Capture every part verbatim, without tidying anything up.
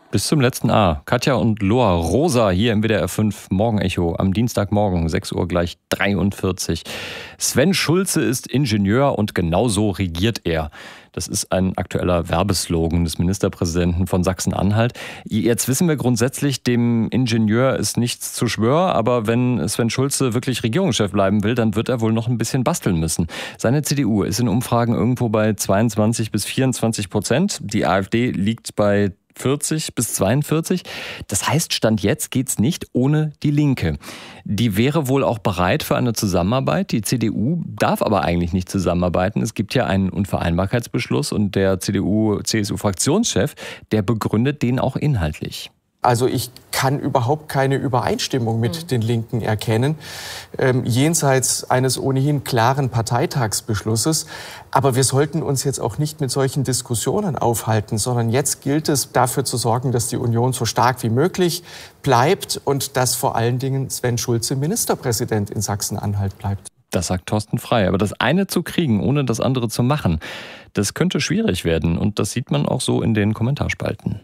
Bis zum letzten A. Katja und Loa Rosa hier im W D R fünf Morgenecho am Dienstagmorgen, sechs Uhr gleich dreiundvierzig. Sven Schulze ist Ingenieur und genauso regiert er. Das ist ein aktueller Werbeslogan des Ministerpräsidenten von Sachsen-Anhalt. Jetzt wissen wir grundsätzlich, dem Ingenieur ist nichts zu schwör, aber wenn Sven Schulze wirklich Regierungschef bleiben will, dann wird er wohl noch ein bisschen basteln müssen. Seine C D U ist in Umfragen irgendwo bei zweiundzwanzig bis vierundzwanzig Prozent. Die AfD liegt bei vierzig bis zweiundvierzig. Das heißt, Stand jetzt geht's nicht ohne die Linke. Die wäre wohl auch bereit für eine Zusammenarbeit. Die C D U darf aber eigentlich nicht zusammenarbeiten. Es gibt ja einen Unvereinbarkeitsbeschluss und der C D U-C S U-Fraktionschef, der begründet den auch inhaltlich. Also ich kann überhaupt keine Übereinstimmung mit mhm. den Linken erkennen, ähm, jenseits eines ohnehin klaren Parteitagsbeschlusses. Aber wir sollten uns jetzt auch nicht mit solchen Diskussionen aufhalten, sondern jetzt gilt es, dafür zu sorgen, dass die Union so stark wie möglich bleibt und dass vor allen Dingen Sven Schulze Ministerpräsident in Sachsen-Anhalt bleibt. Das sagt Thorsten Frey. Aber das eine zu kriegen, ohne das andere zu machen, das könnte schwierig werden. Und das sieht man auch so in den Kommentarspalten.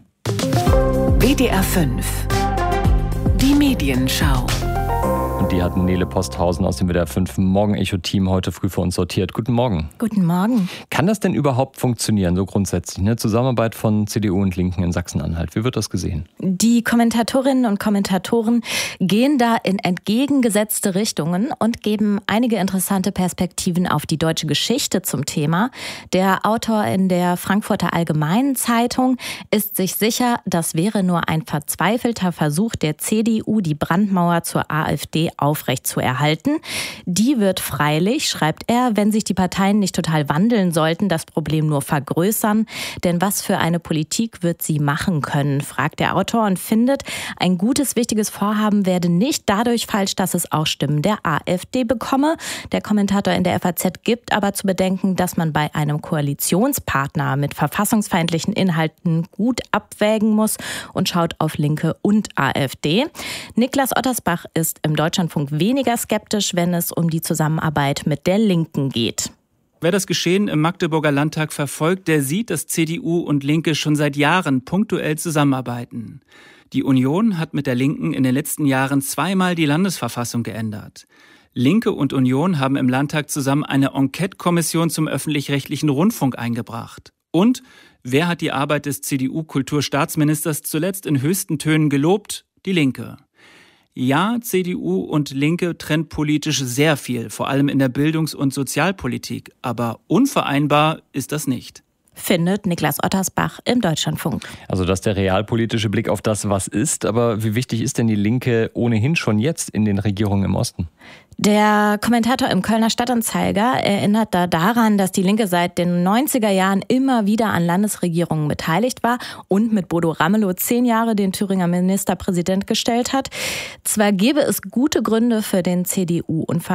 W D R fünf. Die Medienschau. Und die hat Nele Posthausen aus dem W D R fünf Morgenecho-Team heute früh für uns sortiert. Guten Morgen. Guten Morgen. Kann das denn überhaupt funktionieren, so grundsätzlich? Eine Zusammenarbeit von C D U und Linken in Sachsen-Anhalt. Wie wird das gesehen? Die Kommentatorinnen und Kommentatoren gehen da in entgegengesetzte Richtungen und geben einige interessante Perspektiven auf die deutsche Geschichte zum Thema. Der Autor in der Frankfurter Allgemeinen Zeitung ist sich sicher, das wäre nur ein verzweifelter Versuch der C D U, die Brandmauer zur AfD aufrechtzuerhalten. Die wird freilich, schreibt er, wenn sich die Parteien nicht total wandeln sollten, das Problem nur vergrößern. Denn was für eine Politik wird sie machen können, fragt der Autor und findet, ein gutes, wichtiges Vorhaben werde nicht dadurch falsch, dass es auch Stimmen der AfD bekomme. Der Kommentator in der F A Z gibt aber zu bedenken, dass man bei einem Koalitionspartner mit verfassungsfeindlichen Inhalten gut abwägen muss und schaut auf Linke und AfD. Niklas Ottersbach ist im Deutschlandfunk weniger skeptisch, wenn es um die Zusammenarbeit mit der Linken geht. Wer das Geschehen im Magdeburger Landtag verfolgt, der sieht, dass C D U und Linke schon seit Jahren punktuell zusammenarbeiten. Die Union hat mit der Linken in den letzten Jahren zweimal die Landesverfassung geändert. Linke und Union haben im Landtag zusammen eine Enquete-Kommission zum öffentlich-rechtlichen Rundfunk eingebracht. Und wer hat die Arbeit des C D U-Kulturstaatsministers zuletzt in höchsten Tönen gelobt? Die Linke. Ja, C D U und Linke trennt politisch sehr viel, vor allem in der Bildungs- und Sozialpolitik. Aber unvereinbar ist das nicht. Findet Niklas Ottersbach im Deutschlandfunk. Also das ist der realpolitische Blick auf das, was ist. Aber wie wichtig ist denn die Linke ohnehin schon jetzt in den Regierungen im Osten? Der Kommentator im Kölner Stadtanzeiger erinnert da daran, dass die Linke seit den neunziger Jahren immer wieder an Landesregierungen beteiligt war und mit Bodo Ramelow zehn Jahre den Thüringer Ministerpräsident gestellt hat. Zwar gäbe es gute Gründe für den C D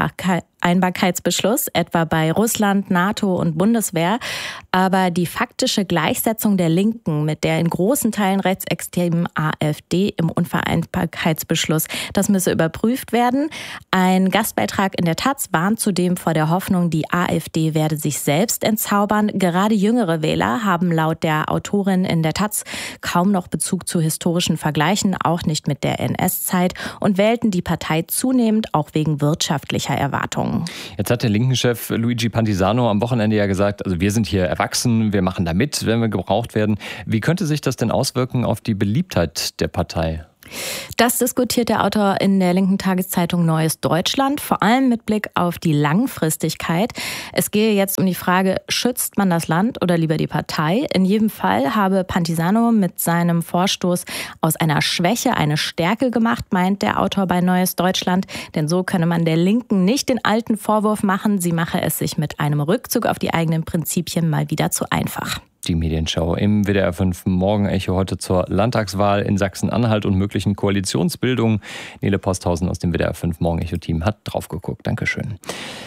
U-Unvereinbarkeitsbeschluss, etwa bei Russland, NATO und Bundeswehr, aber die faktische Gleichsetzung der Linken mit der in großen Teilen rechtsextremen AfD im Unvereinbarkeitsbeschluss, das müsse überprüft werden. Ein Gastbeitrag in der Taz warnt zudem vor der Hoffnung, die AfD werde sich selbst entzaubern. Gerade jüngere Wähler haben laut der Autorin in der Taz kaum noch Bezug zu historischen Vergleichen, auch nicht mit der N S-Zeit, und wählten die Partei zunehmend auch wegen wirtschaftlicher Erwartungen. Jetzt hat der Linken-Chef Luigi Pantisano am Wochenende ja gesagt, also wir sind hier erwachsen, wir machen da mit, wenn wir gebraucht werden. Wie könnte sich das denn auswirken auf die Beliebtheit der Partei? Das diskutiert der Autor in der linken Tageszeitung Neues Deutschland, vor allem mit Blick auf die Langfristigkeit. Es gehe jetzt um die Frage, schützt man das Land oder lieber die Partei? In jedem Fall habe Pantisano mit seinem Vorstoß aus einer Schwäche eine Stärke gemacht, meint der Autor bei Neues Deutschland. Denn so könne man der Linken nicht den alten Vorwurf machen, sie mache es sich mit einem Rückzug auf die eigenen Prinzipien mal wieder zu einfach. Die Medienschau im W D R fünf Morgenecho heute zur Landtagswahl in Sachsen-Anhalt und möglichen Koalitionsbildungen. Nele Posthausen aus dem W D R fünf Morgenecho-Team hat drauf geguckt. Dankeschön.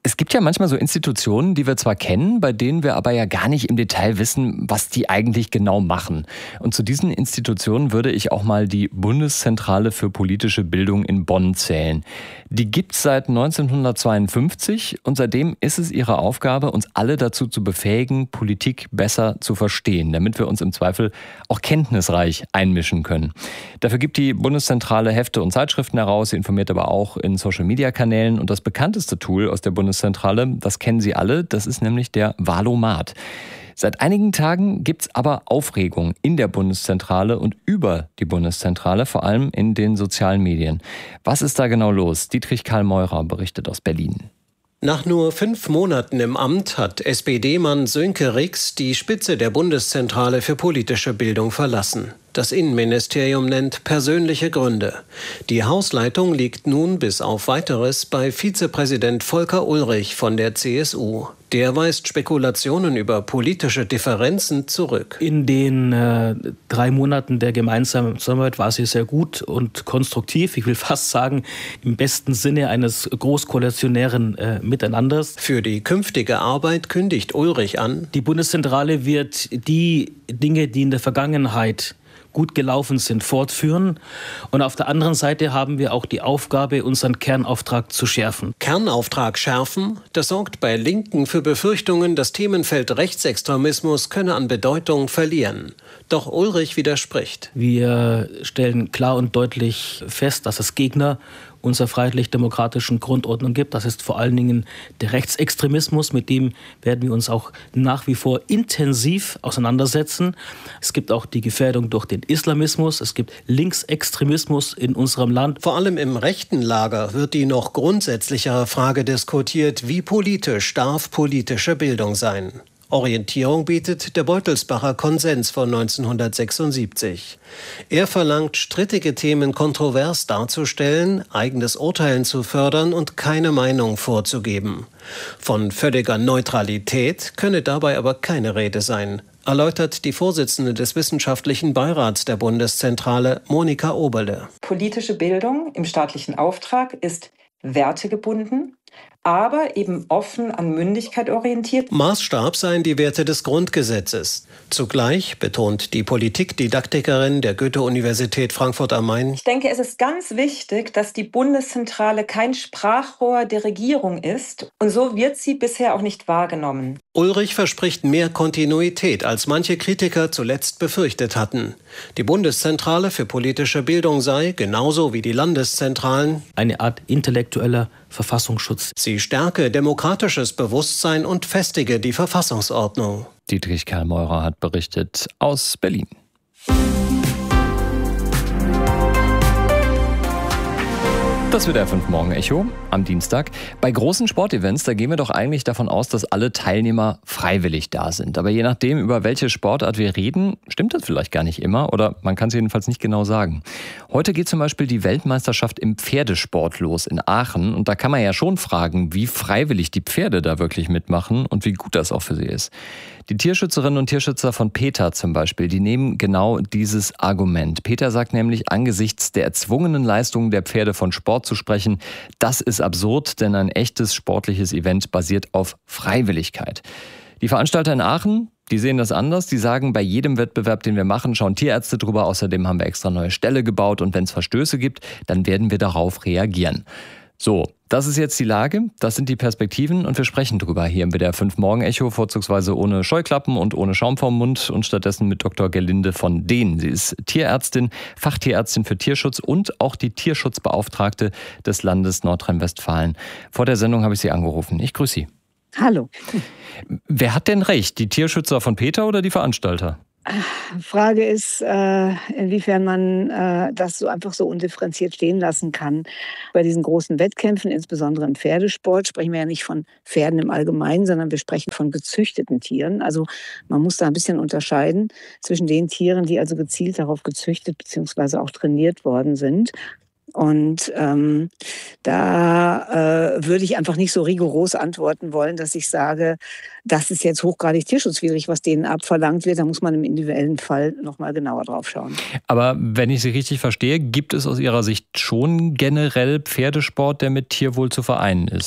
Es gibt ja manchmal so Institutionen, die wir zwar kennen, bei denen wir aber ja gar nicht im Detail wissen, was die eigentlich genau machen. Und zu diesen Institutionen würde ich auch mal die Bundeszentrale für politische Bildung in Bonn zählen. Die gibt's seit neunzehnhundertzweiundfünfzig und seitdem ist es ihre Aufgabe, uns alle dazu zu befähigen, Politik besser zu verstehen, damit wir uns im Zweifel auch kenntnisreich einmischen können. Dafür gibt die Bundeszentrale Hefte und Zeitschriften heraus, sie informiert aber auch in Social-Media-Kanälen und das bekannteste Tool aus der Bundeszentrale Zentrale, das kennen Sie alle, das ist nämlich der Valomat. Seit einigen Tagen gibt's aber Aufregung in der Bundeszentrale und über die Bundeszentrale, vor allem in den sozialen Medien. Was ist da genau los? Dietrich Karl Meurer berichtet aus Berlin. Nach nur fünf Monaten im Amt hat S P D-Mann Sönke Rix die Spitze der Bundeszentrale für politische Bildung verlassen. Das Innenministerium nennt persönliche Gründe. Die Hausleitung liegt nun bis auf Weiteres bei Vizepräsident Volker Ullrich von der C S U. Der weist Spekulationen über politische Differenzen zurück. In den äh, drei Monaten der gemeinsamen Zusammenarbeit war sie sehr gut und konstruktiv. Ich will fast sagen, im besten Sinne eines großkoalitionären äh, Miteinanders. Für die künftige Arbeit kündigt Ullrich an: Die Bundeszentrale wird die Dinge, die in der Vergangenheit gut gelaufen sind, fortführen. Und auf der anderen Seite haben wir auch die Aufgabe, unseren Kernauftrag zu schärfen. Kernauftrag schärfen? Das sorgt bei Linken für Befürchtungen, das Themenfeld Rechtsextremismus könne an Bedeutung verlieren. Doch Ullrich widerspricht. Wir stellen klar und deutlich fest, dass es Gegner unserer freiheitlich-demokratischen Grundordnung gibt. Das ist vor allen Dingen der Rechtsextremismus, mit dem werden wir uns auch nach wie vor intensiv auseinandersetzen. Es gibt auch die Gefährdung durch den Islamismus, es gibt Linksextremismus in unserem Land. Vor allem im rechten Lager wird die noch grundsätzlichere Frage diskutiert: Wie politisch darf politische Bildung sein? Orientierung bietet der Beutelsbacher Konsens von neunzehnhundertsechsundsiebzig. Er verlangt, strittige Themen kontrovers darzustellen, eigenes Urteilen zu fördern und keine Meinung vorzugeben. Von völliger Neutralität könne dabei aber keine Rede sein, erläutert die Vorsitzende des Wissenschaftlichen Beirats der Bundeszentrale, Monika Oberle. Politische Bildung im staatlichen Auftrag ist wertegebunden, aber eben offen an Mündigkeit orientiert. Maßstab seien die Werte des Grundgesetzes. Zugleich betont die Politikdidaktikerin der Goethe-Universität Frankfurt am Main: Ich denke, es ist ganz wichtig, dass die Bundeszentrale kein Sprachrohr der Regierung ist. Und so wird sie bisher auch nicht wahrgenommen. Ullrich verspricht mehr Kontinuität, als manche Kritiker zuletzt befürchtet hatten. Die Bundeszentrale für politische Bildung sei, genauso wie die Landeszentralen, eine Art intellektueller Verfassungsschutz. Sie stärke demokratisches Bewusstsein und festige die Verfassungsordnung. Dietrich Karl Meurer hat berichtet aus Berlin. Das wird der fünf Morgen Echo am Dienstag. Bei großen Sportevents, da gehen wir doch eigentlich davon aus, dass alle Teilnehmer freiwillig da sind. Aber je nachdem, über welche Sportart wir reden, stimmt das vielleicht gar nicht immer oder man kann es jedenfalls nicht genau sagen. Heute geht zum Beispiel die Weltmeisterschaft im Pferdesport los in Aachen. Und da kann man ja schon fragen, wie freiwillig die Pferde da wirklich mitmachen und wie gut das auch für sie ist. Die Tierschützerinnen und Tierschützer von PETA zum Beispiel, die nehmen genau dieses Argument. PETA sagt nämlich, angesichts der erzwungenen Leistungen der Pferde von Sport zu sprechen, das ist absurd, denn ein echtes sportliches Event basiert auf Freiwilligkeit. Die Veranstalter in Aachen, die sehen das anders. Die sagen, bei jedem Wettbewerb, den wir machen, schauen Tierärzte drüber. Außerdem haben wir extra neue Ställe gebaut und wenn es Verstöße gibt, dann werden wir darauf reagieren. So, das ist jetzt die Lage, das sind die Perspektiven und wir sprechen drüber hier im W D R fünf Morgen Echo, vorzugsweise ohne Scheuklappen und ohne Schaum vorm Mund und stattdessen mit Doktor Gerlinde von Dehn. Sie ist Tierärztin, Fachtierärztin für Tierschutz und auch die Tierschutzbeauftragte des Landes Nordrhein-Westfalen. Vor der Sendung habe ich Sie angerufen. Ich grüße Sie. Hallo. Wer hat denn recht, die Tierschützer von PETA oder die Veranstalter? Frage ist, äh, inwiefern man äh, das so einfach so undifferenziert stehen lassen kann. Bei diesen großen Wettkämpfen, insbesondere im Pferdesport, sprechen wir ja nicht von Pferden im Allgemeinen, sondern wir sprechen von gezüchteten Tieren. Also man muss da ein bisschen unterscheiden zwischen den Tieren, die also gezielt darauf gezüchtet bzw. auch trainiert worden sind. Und ähm, da äh, würde ich einfach nicht so rigoros antworten wollen, dass ich sage, das ist jetzt hochgradig tierschutzwidrig, was denen abverlangt wird. Da muss man im individuellen Fall nochmal genauer drauf schauen. Aber wenn ich Sie richtig verstehe, gibt es aus Ihrer Sicht schon generell Pferdesport, der mit Tierwohl zu vereinen ist?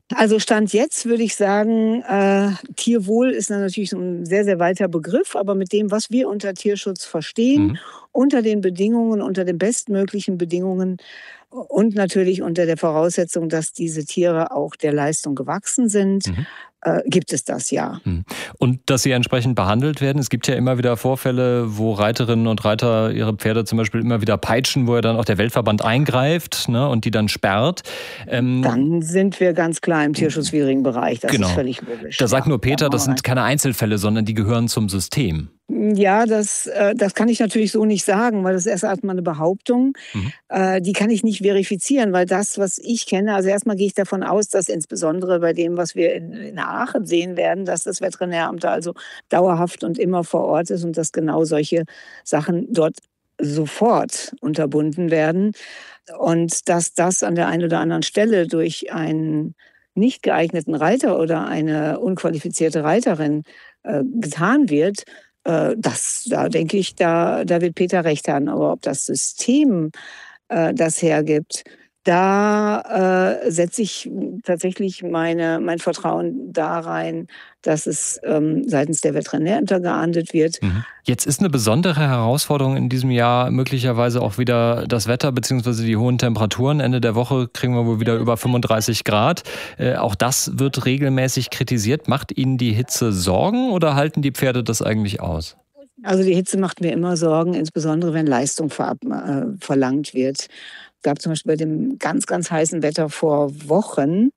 Also Stand jetzt würde ich sagen, äh, Tierwohl ist natürlich ein sehr, sehr weiter Begriff, aber mit dem, was wir unter Tierschutz verstehen, mhm. unter den Bedingungen, unter den bestmöglichen Bedingungen und natürlich unter der Voraussetzung, dass diese Tiere auch der Leistung gewachsen sind, mhm. äh, gibt es das ja. Und dass sie entsprechend behandelt werden. Es gibt ja immer wieder Vorfälle, wo Reiterinnen und Reiter ihre Pferde zum Beispiel immer wieder peitschen, wo ja dann auch der Weltverband eingreift, ne, und die dann sperrt. Ähm, dann sind wir ganz klar im tierschutzwidrigen Bereich. Das genau. ist völlig logisch. Da sagt nur Peter, das sind keine Einzelfälle, sondern die gehören zum System. Ja, das, äh, das kann ich natürlich so nicht sagen, weil das ist erstmal eine Behauptung. Mhm. Äh, die kann ich nicht verifizieren, weil das, was ich kenne, also erstmal gehe ich davon aus, dass insbesondere bei dem, was wir in, in Aachen sehen werden, dass das Veterinäramt da also dauerhaft und immer vor Ort ist und dass genau solche Sachen dort sofort unterbunden werden. Und dass das an der einen oder anderen Stelle durch einen nicht geeigneten Reiter oder eine unqualifizierte Reiterin äh, getan wird, Das, da denke ich, da, da wird Peter recht haben. Aber ob das System äh, das hergibt, da äh, setze ich tatsächlich meine, mein Vertrauen da rein, dass es ähm, seitens der Veterinärämter geahndet wird. Jetzt ist eine besondere Herausforderung in diesem Jahr möglicherweise auch wieder das Wetter bzw. die hohen Temperaturen. Ende der Woche kriegen wir wohl wieder über fünfunddreißig Grad. Äh, auch das wird regelmäßig kritisiert. Macht Ihnen die Hitze Sorgen oder halten die Pferde das eigentlich aus? Also die Hitze macht mir immer Sorgen, insbesondere wenn Leistung verab, äh, verlangt wird. Es gab zum Beispiel bei dem ganz, ganz heißen Wetter vor Wochen,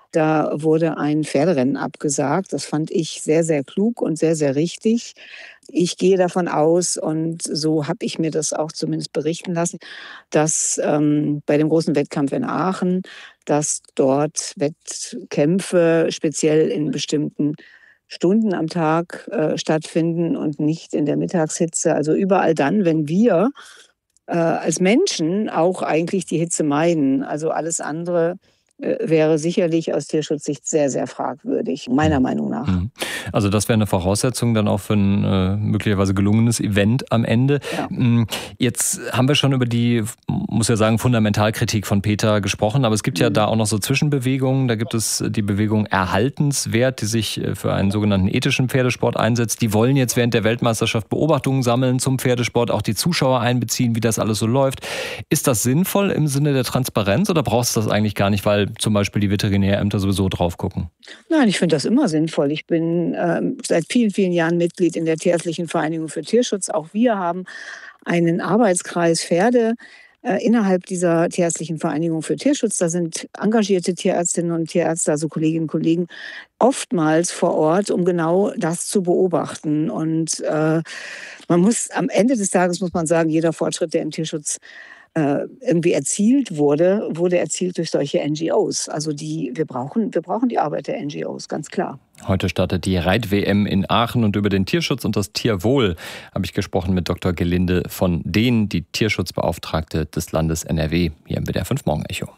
da wurde ein Pferderennen abgesagt. Das fand ich sehr, sehr klug und sehr, sehr richtig. Ich gehe davon aus, und so habe ich mir das auch zumindest berichten lassen, dass ähm, bei dem großen Wettkampf in Aachen, dass dort Wettkämpfe speziell in bestimmten Stunden am Tag äh, stattfinden und nicht in der Mittagshitze. Also überall dann, wenn wir äh, als Menschen auch eigentlich die Hitze meiden. Also alles andere äh, wäre sicherlich aus Tierschutzsicht sehr, sehr fragwürdig, meiner Meinung nach. Also das wäre eine Voraussetzung dann auch für ein äh, möglicherweise gelungenes Event am Ende. Ja. Jetzt haben wir schon über die, muss ja sagen, Fundamentalkritik von Peter gesprochen, aber es gibt ja mhm. da auch noch so Zwischenbewegungen. Da gibt es die Bewegung Erhaltenswert, die sich für einen sogenannten ethischen Pferdesport einsetzt. Die wollen jetzt während der Weltmeisterschaft Beobachtungen sammeln zum Pferdesport, auch die Zuschauer einbeziehen, wie das alles so läuft. Ist das sinnvoll im Sinne der Transparenz oder brauchst du das eigentlich gar nicht, weil zum Beispiel die Veterinärämter sowieso drauf gucken? Nein, ich finde das immer sinnvoll. Ich bin äh, seit vielen, vielen Jahren Mitglied in der Tierärztlichen Vereinigung für Tierschutz. Auch wir haben einen Arbeitskreis Pferde äh, innerhalb dieser Tierärztlichen Vereinigung für Tierschutz. Da sind engagierte Tierärztinnen und Tierärzte, also Kolleginnen und Kollegen, oftmals vor Ort, um genau das zu beobachten. Und äh, man muss am Ende des Tages, muss man sagen, jeder Fortschritt, der im Tierschutz irgendwie erzielt wurde, wurde erzielt durch solche N G Os. Also die, wir brauchen, wir brauchen die Arbeit der N G Os, ganz klar. Heute startet die Reit-W M in Aachen und über den Tierschutz und das Tierwohl habe ich gesprochen mit Doktor Gelinde von Dehn, die Tierschutzbeauftragte des Landes N R W, hier im W D R fünf Morgen Echo.